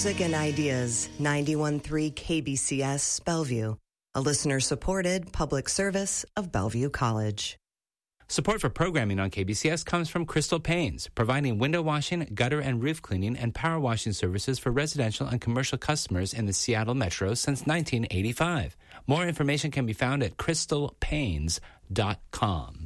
music and ideas. 91.3 KBCS Bellevue, a listener-supported public service of Bellevue College. Support for programming on KBCS comes from Crystal Paints, providing window washing, gutter and roof cleaning, and power washing services for residential and commercial customers in the Seattle Metro since 1985. More information can be found at crystalpains.com.